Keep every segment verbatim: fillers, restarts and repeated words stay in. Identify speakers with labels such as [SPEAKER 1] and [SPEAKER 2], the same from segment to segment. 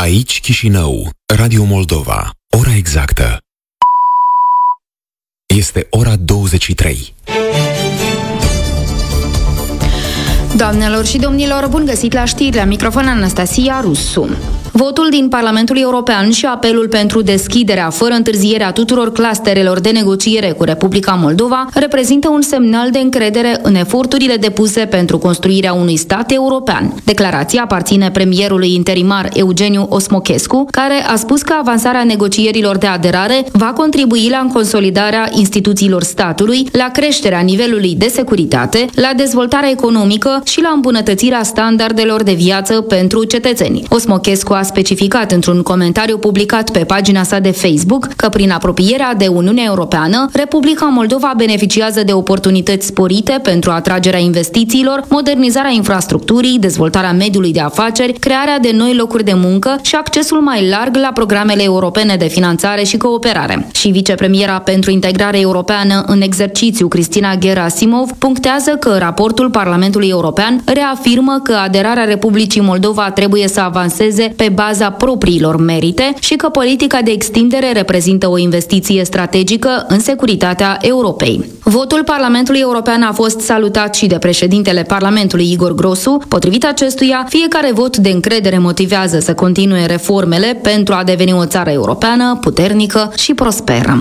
[SPEAKER 1] Aici Chișinău, Radio Moldova. Ora exactă este ora douăzeci și trei.
[SPEAKER 2] Doamnelor și domnilor, bun găsit la știri, la microfon Anastasia Rusu. Votul din Parlamentul European și apelul pentru deschiderea fără întârziere a tuturor clusterelor de negociere cu Republica Moldova reprezintă un semnal de încredere în eforturile depuse pentru construirea unui stat european. Declarația aparține premierului interimar Eugeniu Osmochescu, care a spus că avansarea negocierilor de aderare va contribui la consolidarea instituțiilor statului, la creșterea nivelului de securitate, la dezvoltarea economică și la îmbunătățirea standardelor de viață pentru cetățeni. Osmochescu a specificat într-un comentariu publicat pe pagina sa de Facebook că prin apropierea de Uniunea Europeană, Republica Moldova beneficiază de oportunități sporite pentru atragerea investițiilor, modernizarea infrastructurii, dezvoltarea mediului de afaceri, crearea de noi locuri de muncă și accesul mai larg la programele europene de finanțare și cooperare. Și vicepremiera pentru integrare europeană în exercițiu, Cristina Gerasimov, punctează că raportul Parlamentului European reafirmă că aderarea Republicii Moldova trebuie să avanseze pe baza propriilor merite și că politica de extindere reprezintă o investiție strategică în securitatea Europei. Votul Parlamentului European a fost salutat și de președintele Parlamentului Igor Grosu. Potrivit acestuia, fiecare vot de încredere motivează să continue reformele pentru a deveni o țară europeană, puternică și prosperă.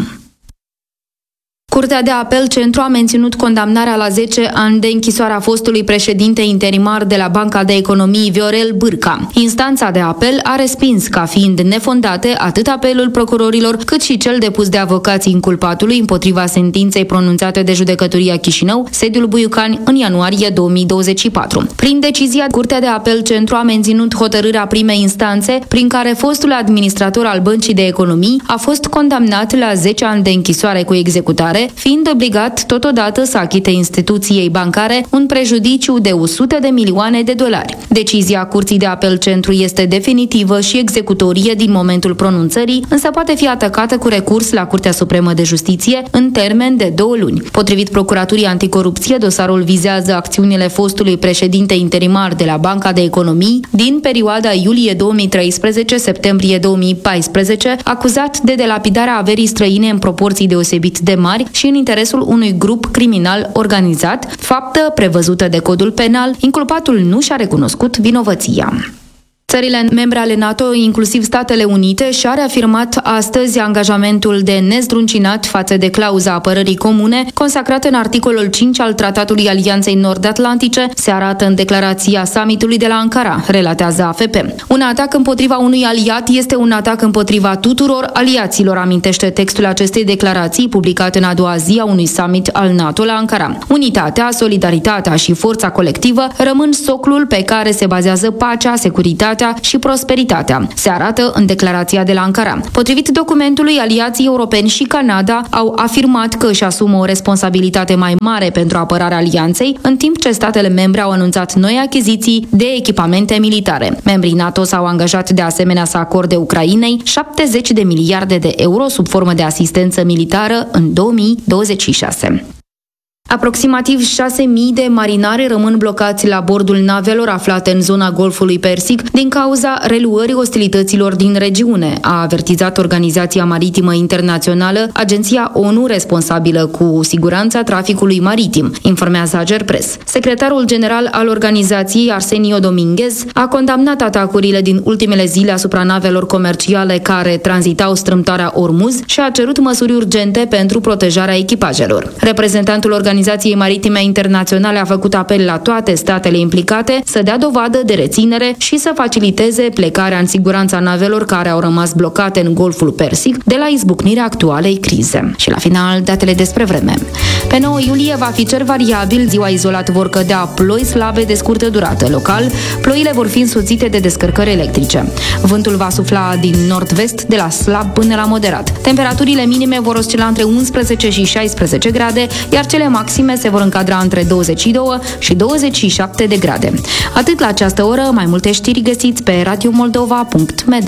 [SPEAKER 2] Curtea de apel Centru a menținut condamnarea la zece ani de închisoare a fostului președinte interimar de la Banca de Economii Viorel Bârca. Instanța de apel a respins ca fiind nefondate atât apelul procurorilor cât și cel depus de avocații inculpatului împotriva sentinței pronunțate de Judecătoria Chișinău, sediul Buiucani, în ianuarie două mii douăzeci și patru. Prin decizia, Curtea de apel Centru a menținut hotărârea primei instanțe prin care fostul administrator al Băncii de Economii a fost condamnat la zece ani de închisoare cu executare, fiind obligat totodată să achite instituției bancare un prejudiciu de o sută de milioane de dolari. Decizia Curții de Apel Centru este definitivă și executorie din momentul pronunțării, însă poate fi atacată cu recurs la Curtea Supremă de Justiție în termen de două luni. Potrivit Procuraturii Anticorupție, dosarul vizează acțiunile fostului președinte interimar de la Banca de Economii din perioada iulie două mii treisprezece-septembrie două mii paisprezece, acuzat de delapidarea averii străine în proporții deosebit de mari și în interesul unui grup criminal organizat, faptă prevăzută de codul penal. Inculpatul nu și-a recunoscut vinovăția. Țările membre ale NATO, inclusiv Statele Unite, și-a reafirmat astăzi angajamentul de nezdruncinat față de clauza apărării comune, consacrată în articolul cinci al Tratatului Alianței Nord-Atlantice, se arată în declarația summitului de la Ankara, relatează A F P. Un atac împotriva unui aliat este un atac împotriva tuturor aliaților, amintește textul acestei declarații, publicat în a doua zi a unui summit al NATO la Ankara. Unitatea, solidaritatea și forța colectivă rămân soclul pe care se bazează pacea, securitatea și prosperitatea, se arată în declarația de la Ankara. Potrivit documentului, aliații europeni și Canada au afirmat că își asumă o responsabilitate mai mare pentru apărarea alianței, în timp ce statele membre au anunțat noi achiziții de echipamente militare. Membrii NATO s-au angajat de asemenea să acorde Ucrainei șaptezeci de miliarde de euro sub formă de asistență militară în două mii douăzeci și șase. Aproximativ șase mii de marinari rămân blocați la bordul navelor aflate în zona Golfului Persic din cauza reluării ostilităților din regiune, a avertizat Organizația Maritimă Internațională, agenția ONU responsabilă cu siguranța traficului maritim, informează Agerpres. Secretarul general al organizației, Arsenio Dominguez, a condamnat atacurile din ultimele zile asupra navelor comerciale care tranzitau strâmtoarea Ormuz și a cerut măsuri urgente pentru protejarea echipajelor. Reprezentantul Organizației Maritime Internaționale a făcut apel la toate statele implicate să dea dovadă de reținere și să faciliteze plecarea în siguranța navelor care au rămas blocate în Golful Persic de la izbucnirea actualei crize. Și la final, datele despre vreme. Pe nouă iulie va fi cer variabil, ziua izolat vor cădea ploi slabe de scurtă durată. Local, ploile vor fi însoțite de descărcări electrice. Vântul va sufla din nord-vest de la slab până la moderat. Temperaturile minime vor oscila între unsprezece și șaisprezece grade, iar cele maxime se vor încadra între douăzeci și doi și douăzeci și șapte de grade. Atât la această oră, mai multe știri găsiți pe radio moldova punct m d.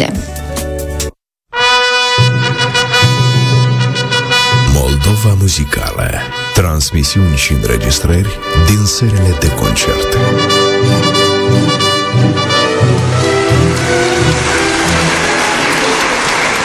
[SPEAKER 1] Moldova Muzicală. Transmisiuni și înregistrări din serile de concerte.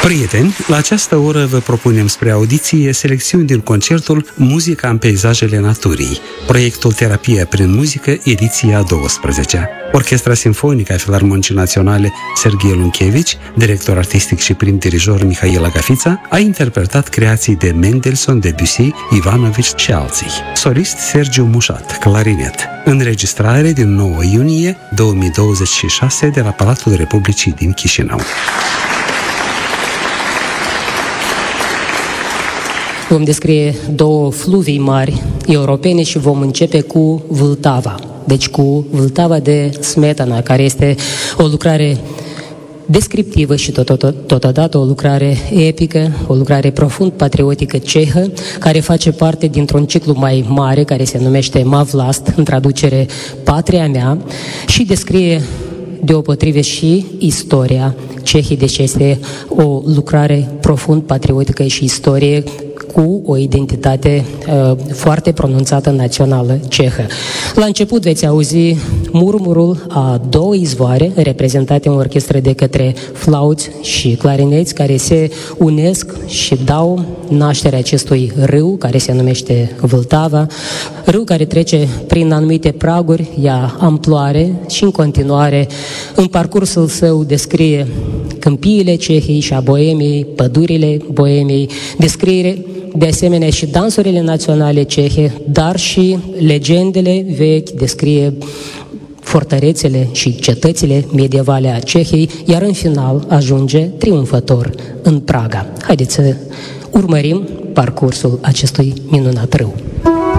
[SPEAKER 3] Prieteni, la această oră vă propunem spre audiție selecțiuni din concertul Muzica în peisajele naturii, proiectul Terapia prin muzică, ediția a douăsprezecea. Orchestra Simfonică a Filarmonicii Naționale Serghei Lunchevici, director artistic și prim dirijor Mihail Agafița, a interpretat creații de Mendelssohn, Debussy, Ivanovici și alții. Solist Sergiu Mușat, clarinet. Înregistrare din nouă iunie două mii douăzeci și șase de la Palatul Republicii din Chișinău.
[SPEAKER 4] Vom descrie două fluvii mari europene și vom începe cu Vltava. Deci cu Vltava de Smetana, care este o lucrare descriptivă și totodată o lucrare epică, o lucrare profund patriotică cehă, care face parte dintr-un ciclu mai mare, care se numește Mavlast, în traducere Patria mea, și descrie deopotrivă și istoria Cehii, deci este o lucrare profund patriotică și istorie cu o identitate uh, foarte pronunțată națională cehă. La început veți auzi murmurul a două izvoare reprezentate în orchestră de către flauți și clarineți, care se unesc și dau nașterea acestui râu care se numește Vltava, râu care trece prin anumite praguri, ia amploare și în continuare în parcursul său descrie câmpiile Cehiei și a Boemiei, pădurile Boemiei, descrie de asemenea și dansurile naționale cehe, dar și legendele vechi, descrie fortărețele și cetățile medievale a Cehiei, iar în final ajunge triumfător în Praga. Haideți să urmărim parcursul acestui minunat râu.